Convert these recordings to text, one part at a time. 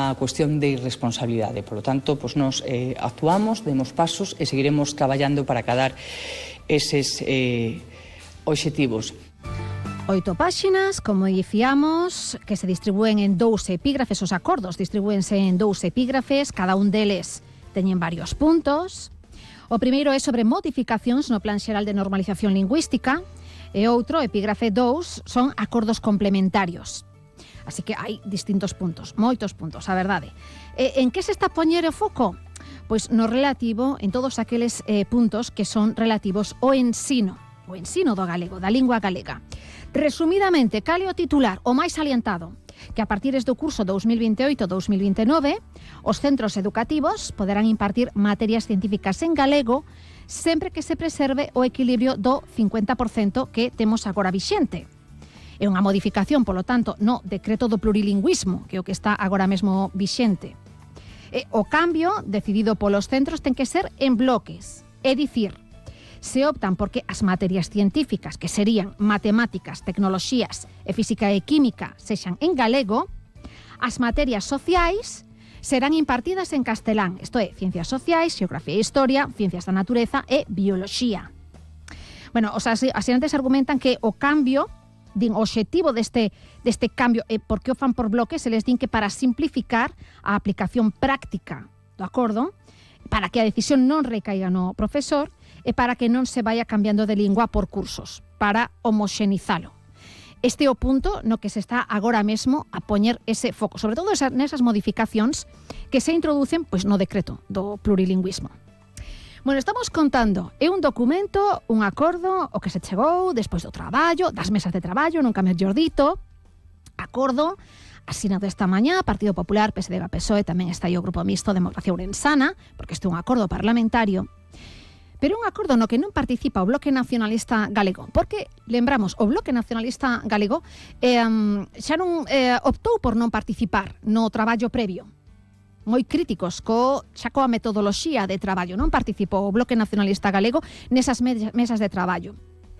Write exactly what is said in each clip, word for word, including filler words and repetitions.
unha cuestión de irresponsabilidade. Por lo tanto, pois nos eh, actuamos, demos pasos e seguiremos traballando para acadar eses eh, obxectivos. Oito páxinas, como dicíamos, que se distribúen en dous epígrafes, os acordos distribúense en dous epígrafes, cada un deles teñen varios puntos. O primeiro é sobre modificacións no Plan Xeral de Normalización Lingüística e outro, epígrafe dous, son acordos complementarios. Así que hai distintos puntos, moitos puntos, a verdade. E en que se está a poñer o foco? Pois no relativo, en todos aqueles eh, puntos que son relativos ao ensino, o ensino do galego, da lingua galega. Resumidamente, cal é o titular, o máis salientado? Que a partir do curso dous mil vinte e oito dous mil vinte e nove os centros educativos poderán impartir materias científicas en galego sempre que se preserve o equilibrio do cincuenta por cento que temos agora vixente. É unha modificación, polo tanto, no decreto do plurilingüismo, que é o que está agora mesmo vixente. E o cambio decidido polos centros ten que ser en bloques, é dicir, se optan porque as materias científicas, que serían matemáticas, tecnoloxías e física e química, sexan en galego, as materias sociais serán impartidas en castelán, isto é, ciencias sociais, xeografía e historia, ciencias da natureza e bioloxía. Bueno, os asinantes argumentan que o cambio, din, o obxectivo deste, deste cambio, e por que o fan por bloques, se les din que para simplificar a aplicación práctica do acordo, para que a decisión non recaiga no profesor, e para que non se vaya cambiando de lingua por cursos, para homoxenizalo. Este é o punto no que se está agora mesmo a poñer ese foco, sobre todo esas, nesas modificacións que se introducen pois, no decreto do plurilingüismo. Bueno, estamos contando, é un documento, un acordo, o que se chegou despois do traballo, das mesas de traballo, nunca mellor dito, acordo asinado esta mañá, Partido Popular, P S D E, P S O E, tamén está aí o Grupo Mixto Democracia Ourensana, porque este é un acordo parlamentario, pero un acordo no que non participa o Bloque Nacionalista Galego, porque, lembramos, o Bloque Nacionalista Galego eh, xa non eh, optou por non participar no traballo previo. Moi críticos co, xa coa metodoloxía de traballo, non participou o Bloque Nacionalista Galego nesas mesas de traballo.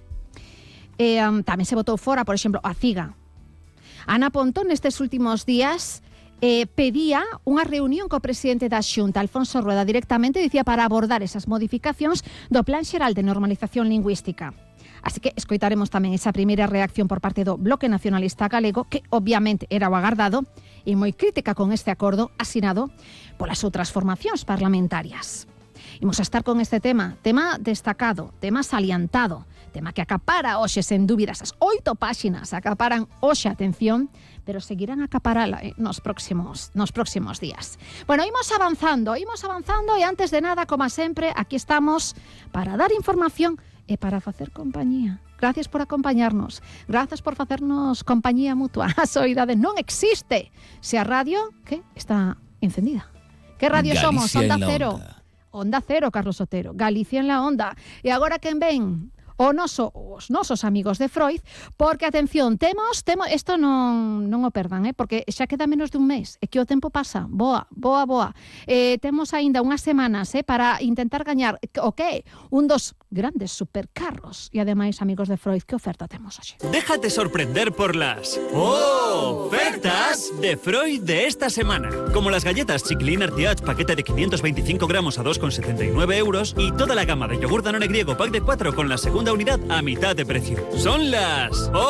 Eh, tamén se votou fora, por exemplo, a CIGA. Ana Pontón, nestes últimos días, Eh, pedía unha reunión co presidente da Xunta, Alfonso Rueda, directamente, dicía, para abordar esas modificacións do Plan Xeral de Normalización Lingüística. Así que escoitaremos tamén esa primeira reacción por parte do Bloque Nacionalista Galego, que obviamente era o agardado, e moi crítica con este acordo asinado polas outras formacións parlamentarias. Imos a estar con este tema, tema destacado, tema salientado, tema que acapara hoxe, sen dúbidas, as oito páxinas acaparan hoxe atención, pero seguirán a acaparala nos próximos, nos próximos días. Bueno, imos avanzando, imos avanzando, e antes de nada, como sempre, aquí estamos para dar información e para facer compañía. Gracias por acompañarnos, gracias por facernos compañía mutua. A soidade non existe se a radio, que está encendida. Que radio Galicia somos? Onda Cero. Onda. Onda Cero, Carlos Otero. Galicia en la Onda. E agora quen ven? O noso, os nosos amigos de Freud, porque, atención, temos, temos isto non, non o perdan, eh, porque xa queda menos de un mes, e que o tempo pasa, boa, boa, boa. Eh, temos aínda unhas semanas eh, para intentar gañar, o que? Un dos grandes supercarros. E ademais, amigos de Freud, que oferta temos hoxe? Déjate sorprender por las ofertas de Freud de esta semana. Como las galletas Chiclin Artiach, paquete de quinientos veinticinco gramos a dos con setenta y nueve euros, y toda la gama de yogur Danone griego pack de cuatro con la segunda unidad a mitad de precio. Son las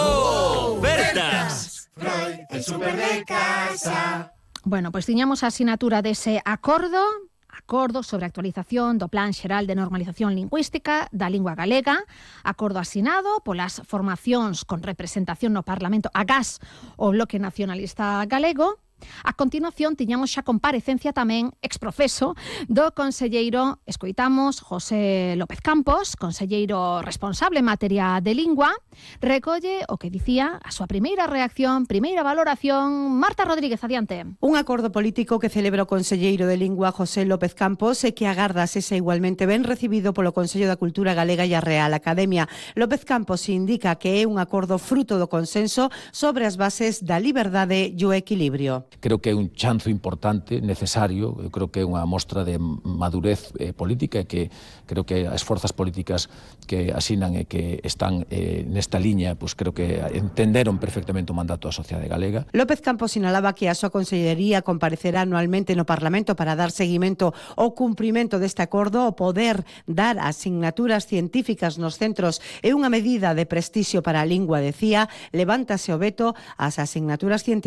ofertas. Freud, el super de casa. Bueno, pois tiñamos a asinatura dese acordo, acordo sobre actualización do Plan Xeral de Normalización Lingüística da Lingua Galega, acordo asinado polas formacións con representación no Parlamento agás o Bloque Nacionalista Galego. A continuación, tiñamos xa comparecencia tamén exprofeso do conselleiro, escoitamos, José López Campos, conselleiro responsable en materia de lingua, recolle o que dicía a súa primeira reacción, primeira valoración. Marta Rodríguez, adiante. Un acordo político que celebra o conselleiro de lingua José López Campos e que agarda sese igualmente ben recibido polo Consello da Cultura Galega e a Real Academia. López Campos indica que é un acordo fruto do consenso sobre as bases da liberdade e o equilibrio. Creo que é un chanzo importante, necesario, eu creo que é unha mostra de madurez eh, política e que creo que as forzas políticas que asinan e que están eh, nesta liña, pues creo que entenderon perfectamente o mandato da sociedade galega. López Campos sinalaba que a súa consellería comparecerá anualmente no Parlamento para dar seguimento ao cumprimento deste acordo. O poder dar asignaturas científicas nos centros é unha medida de prestixio para a lingua, decía. Levántase o veto ás asignaturas científicas.